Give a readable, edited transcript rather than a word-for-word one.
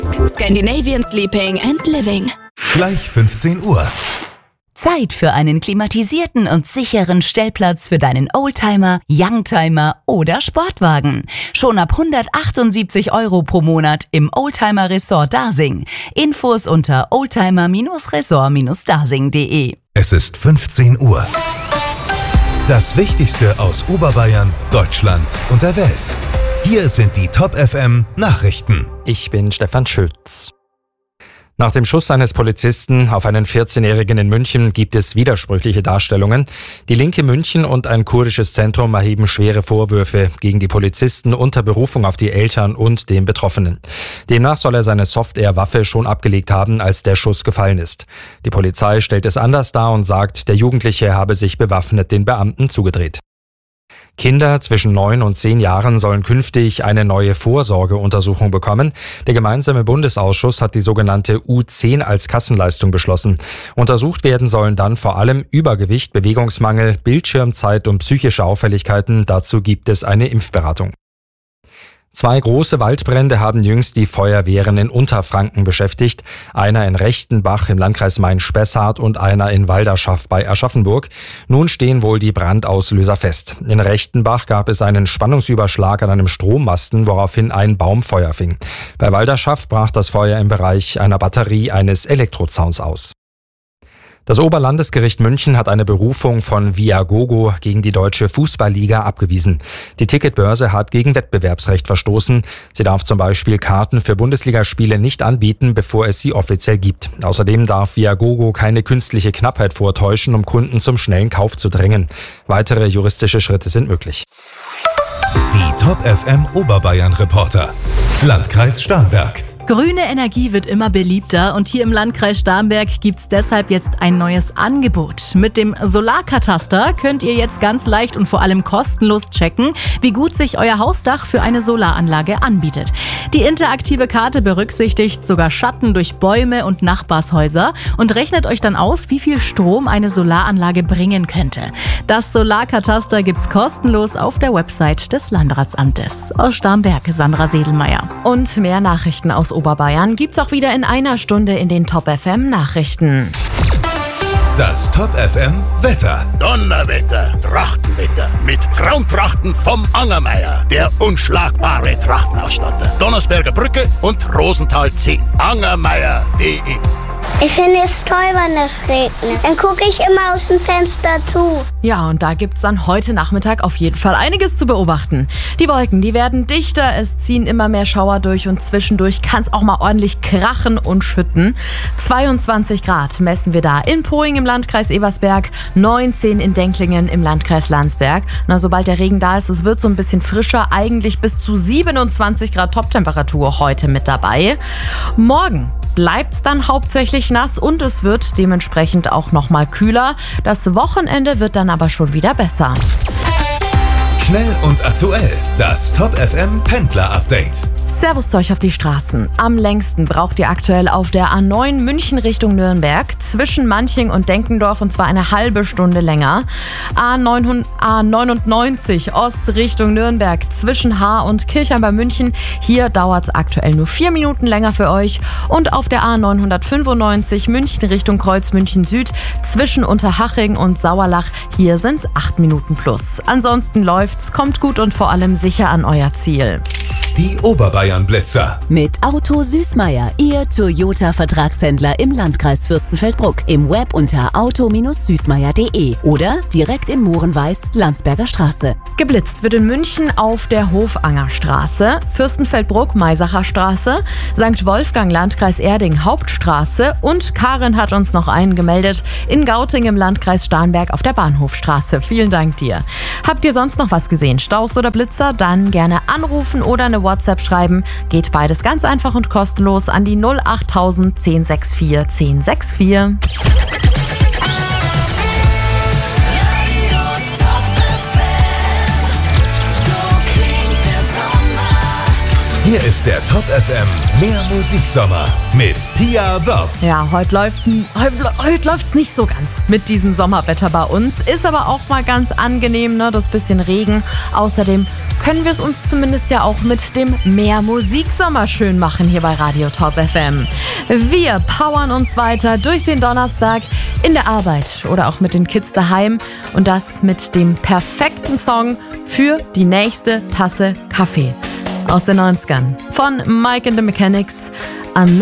Scandinavian Sleeping and Living. Gleich 15 Uhr. Zeit für einen klimatisierten und sicheren Stellplatz für deinen Oldtimer, Youngtimer oder Sportwagen. Schon ab 178 € pro Monat im Oldtimer Resort Dasing. Infos unter oldtimer-resort-dasing.de. Es ist 15 Uhr. Das Wichtigste aus Oberbayern, Deutschland und der Welt. Hier sind die Top FM Nachrichten. Ich bin Stefan Schütz. Nach dem Schuss eines Polizisten auf einen 14-Jährigen in München gibt es widersprüchliche Darstellungen. Die Linke München und ein kurdisches Zentrum erheben schwere Vorwürfe gegen die Polizisten unter Berufung auf die Eltern und den Betroffenen. Demnach soll er seine Soft-Air-Waffe schon abgelegt haben, als der Schuss gefallen ist. Die Polizei stellt es anders dar und sagt, der Jugendliche habe sich bewaffnet den Beamten zugedreht. Kinder zwischen 9 und 10 Jahren sollen künftig eine neue Vorsorgeuntersuchung bekommen. Der gemeinsame Bundesausschuss hat die sogenannte U10 als Kassenleistung beschlossen. Untersucht werden sollen dann vor allem Übergewicht, Bewegungsmangel, Bildschirmzeit und psychische Auffälligkeiten. Dazu gibt es eine Impfberatung. 2 große Waldbrände haben jüngst die Feuerwehren in Unterfranken beschäftigt. Einer in Rechtenbach im Landkreis Main-Spessart und einer in Walderschaff bei Aschaffenburg. Nun stehen wohl die Brandauslöser fest. In Rechtenbach gab es einen Spannungsüberschlag an einem Strommasten, woraufhin ein Baum Feuer fing. Bei Walderschaff brach das Feuer im Bereich einer Batterie eines Elektrozauns aus. Das Oberlandesgericht München hat eine Berufung von Viagogo gegen die Deutsche Fußballliga abgewiesen. Die Ticketbörse hat gegen Wettbewerbsrecht verstoßen. Sie darf zum Beispiel Karten für Bundesligaspiele nicht anbieten, bevor es sie offiziell gibt. Außerdem darf Viagogo keine künstliche Knappheit vortäuschen, um Kunden zum schnellen Kauf zu drängen. Weitere juristische Schritte sind möglich. Die Top FM Oberbayern Reporter. Landkreis Starnberg. Grüne Energie wird immer beliebter und hier im Landkreis Starnberg gibt's deshalb jetzt ein neues Angebot. Mit dem Solarkataster könnt ihr jetzt ganz leicht und vor allem kostenlos checken, wie gut sich euer Hausdach für eine Solaranlage anbietet. Die interaktive Karte berücksichtigt sogar Schatten durch Bäume und Nachbarshäuser und rechnet euch dann aus, wie viel Strom eine Solaranlage bringen könnte. Das Solarkataster gibt's kostenlos auf der Website des Landratsamtes. Aus Starnberg, Sandra Sedelmeier. Und mehr Nachrichten aus Oberbayern gibt's auch wieder in einer Stunde in den Top FM Nachrichten. Das Top FM Wetter. Donnerwetter, Trachtenwetter mit Traumtrachten vom Angermeier, der unschlagbare Trachtenausstatter. Donnersberger Brücke und Rosenthal 10. Angermeier.de. Ich finde es toll, wenn es regnet. Dann gucke ich immer aus dem Fenster zu. Ja, und da gibt's dann heute Nachmittag auf jeden Fall einiges zu beobachten. Die Wolken, die werden dichter, es ziehen immer mehr Schauer durch und zwischendurch kann es auch mal ordentlich krachen und schütten. 22 Grad messen wir da in Poing im Landkreis Ebersberg, 19 in Denklingen im Landkreis Landsberg. Na, sobald der Regen da ist, es wird so ein bisschen frischer, eigentlich bis zu 27 Grad Toptemperatur heute mit dabei. Morgen bleibt's dann hauptsächlich nass und es wird dementsprechend auch nochmal kühler. Das Wochenende wird dann aber schon wieder besser. Schnell und aktuell. Das Top FM Pendler Update. Servus zu euch auf die Straßen. Am längsten braucht ihr aktuell auf der A9 München Richtung Nürnberg zwischen Manching und Denkendorf und zwar eine halbe Stunde länger. A99 Ost Richtung Nürnberg zwischen Haar und Kirchheim bei München. Hier dauert es aktuell nur 4 Minuten länger für euch. Und auf der A995 München Richtung Kreuz München Süd zwischen Unterhaching und Sauerlach. Hier sind es 8 Minuten plus. Ansonsten läuft's, kommt gut und vor allem sicher an euer Ziel. Die Oberbayern Blitzer. Mit Auto Süßmeier, Ihr Toyota-Vertragshändler im Landkreis Fürstenfeldbruck. Im Web unter auto-süßmeier.de oder direkt in Mohrenweiß, Landsberger Straße. Geblitzt wird in München auf der Hofangerstraße, Fürstenfeldbruck, Maisacher Straße, St. Wolfgang, Landkreis Erding, Hauptstraße und Karin hat uns noch einen gemeldet, in Gauting im Landkreis Starnberg auf der Bahnhofstraße. Vielen Dank dir. Habt ihr sonst noch was gesehen? Staus oder Blitzer? Dann gerne anrufen oder eine WhatsApp schreiben. Geht beides ganz einfach und kostenlos an die 08000 1064 1064. Hier ist der Top FM Mehr Musiksommer mit Pia Wörth. Ja, heute läuft's nicht so ganz mit diesem Sommerwetter bei uns. Ist aber auch mal ganz angenehm, ne? Das bisschen Regen. Außerdem können wir es uns zumindest ja auch mit dem Mehr Musiksommer schön machen hier bei Radio Top FM. Wir powern uns weiter durch den Donnerstag in der Arbeit oder auch mit den Kids daheim und das mit dem perfekten Song für die nächste Tasse Kaffee aus den 90ern von Mike and the Mechanics.